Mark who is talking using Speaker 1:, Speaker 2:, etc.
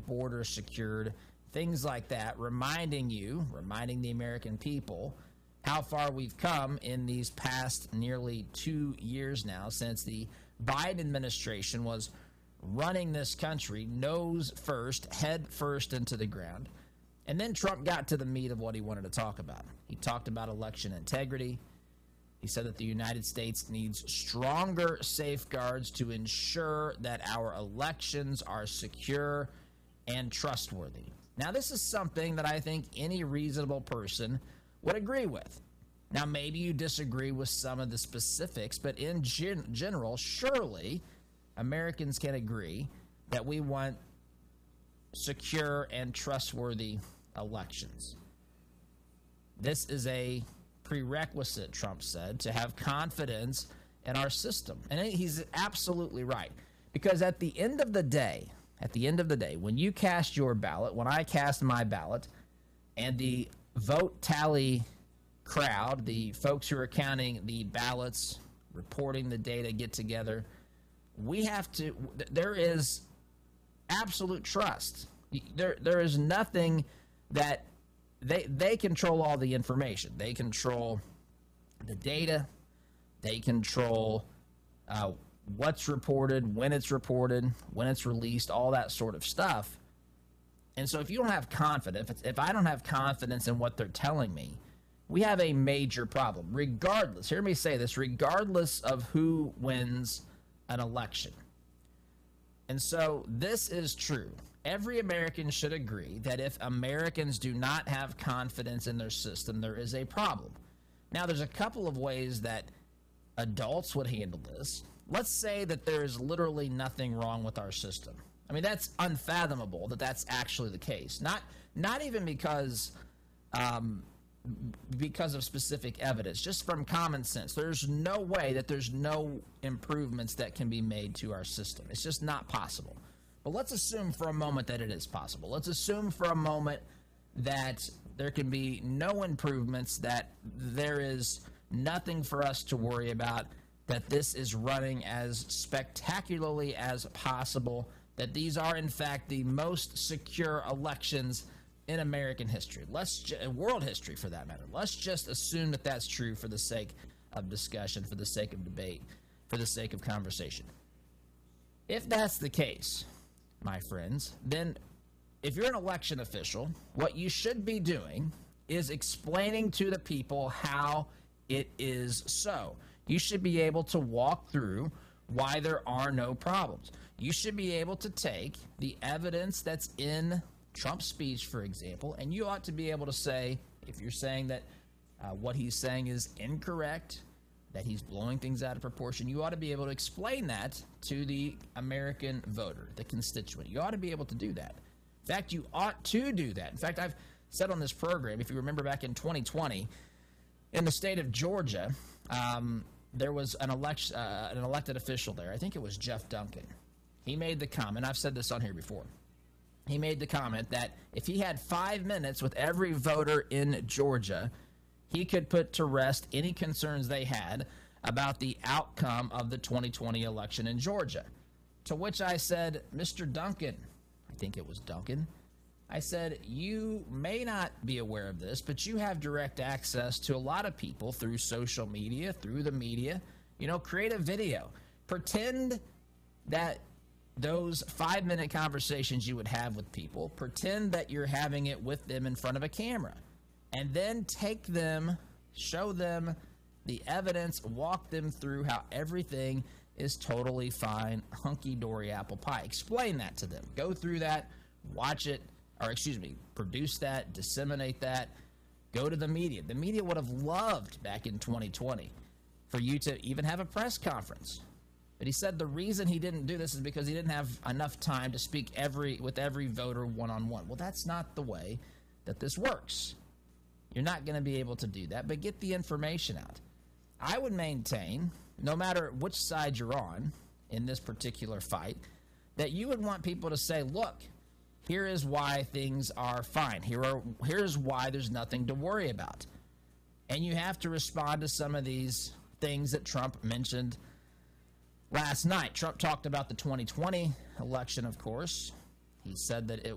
Speaker 1: border secured, things like that, reminding the American people how far we've come in these past nearly 2 years now since the Biden administration was running this country nose first, head first into the ground. And then Trump got to the meat of what he wanted to talk about. He talked about election integrity. He said that the United States needs stronger safeguards to ensure that our elections are secure and trustworthy. Now, this is something that I think any reasonable person would agree with. Now, maybe you disagree with some of the specifics, but in general, surely Americans can agree that we want secure and trustworthy elections. This is a prerequisite, Trump said, to have confidence in our system. And he's absolutely right. Because at the end of the day, when you cast your ballot, when I cast my ballot, and the vote tally crowd, the folks who are counting the ballots, reporting the data, get together, there is absolute trust. There is nothing that they control all the information. They control the data. They control what's reported, when it's released, all that sort of stuff. And so if you don't have confidence, if I don't have confidence in what they're telling me, we have a major problem. Regardless, hear me say this, regardless of who wins an election. And so this is true. Every American should agree that if Americans do not have confidence in their system, there is a problem. Now, there's a couple of ways that adults would handle this. Let's say that there is literally nothing wrong with our system. I mean, that's unfathomable that that's actually the case. Not even because of specific evidence, just from common sense. There's no way that there's no improvements that can be made to our system. It's just not possible. But let's assume for a moment that it is possible. Let's assume for a moment that there can be no improvements, that there is nothing for us to worry about, that this is running as spectacularly as possible, that these are, in fact, the most secure elections in American history, world history for that matter. Let's just assume that that's true for the sake of discussion, for the sake of debate, for the sake of conversation. If that's the case, my friends, then if you're an election official, what you should be doing is explaining to the people how it is so. You should be able to walk through why there are no problems. You should be able to take the evidence that's in Trump's speech, for example, and you ought to be able to say, if you're saying that what he's saying is incorrect, that he's blowing things out of proportion, you ought to be able to explain that to the American voter, the constituent. You ought to be able to do that. In fact, you ought to do that. In fact, I've said on this program, if you remember back in 2020, in the state of Georgia, there was an elected official there. I think it was Jeff Duncan. He made the comment, I've said this on here before, he made the comment that if he had 5 minutes with every voter in Georgia, he could put to rest any concerns they had about the outcome of the 2020 election in Georgia. To which I said, Mr. Duncan, I think it was Duncan, I said, you may not be aware of this, but you have direct access to a lot of people through social media, through the media. Create a video. Pretend that those 5-minute conversations you would have with people, pretend that you're having it with them in front of a camera. And then take them, show them the evidence, walk them through how everything is totally fine, hunky-dory apple pie. Explain that to them. Go through that, watch it, produce that, disseminate that, go to the media. The media would have loved back in 2020 for you to even have a press conference. But he said the reason he didn't do this is because he didn't have enough time to speak with every voter one-on-one. Well, that's not the way that this works. You're not going to be able to do that, but get the information out. I would maintain, no matter which side you're on in this particular fight, that you would want people to say, look, here is why things are fine. Here's why there's nothing to worry about. And you have to respond to some of these things that Trump mentioned last night. Trump talked about the 2020 election, of course. He said that it